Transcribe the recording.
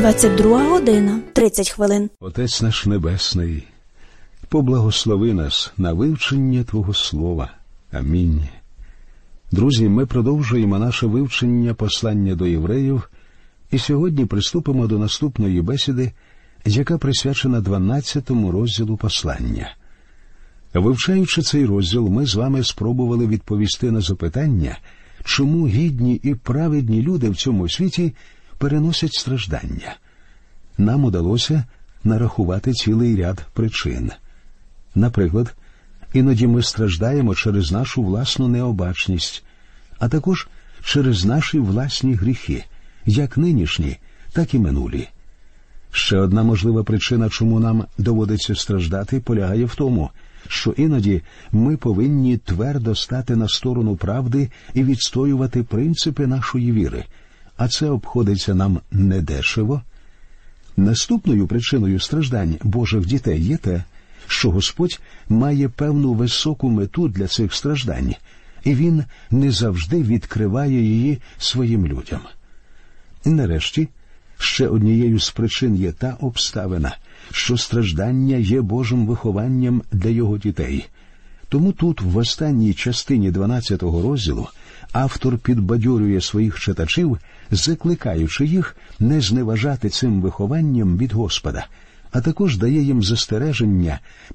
22:30. Отець наш Небесний, поблагослови нас на вивчення Твого Слова. Амінь. Друзі, ми продовжуємо наше вивчення послання до євреїв, і сьогодні приступимо до наступної бесіди, яка присвячена 12-му розділу послання. Вивчаючи цей розділ, ми з вами спробували відповісти на запитання, чому гідні і праведні люди в цьому світі переносять страждання. Нам удалося нарахувати цілий ряд причин. Наприклад, іноді ми страждаємо через нашу власну необачність, а також через наші власні гріхи, як нинішні, так і минулі. Ще одна можлива причина, чому нам доводиться страждати, полягає в тому, що іноді ми повинні твердо стати на сторону правди і відстоювати принципи нашої віри, а це обходиться нам недешево. Наступною причиною страждань Божих дітей є те, що Господь має певну високу мету для цих страждань, і Він не завжди відкриває її своїм людям. І нарешті, ще однією з причин є та обставина, що страждання є Божим вихованням для Його дітей. Тому тут, в останній частині 12-го розділу, автор підбадьорює своїх читачів, закликаючи їх не зневажати цим вихованням від Господа, а також дає їм застереження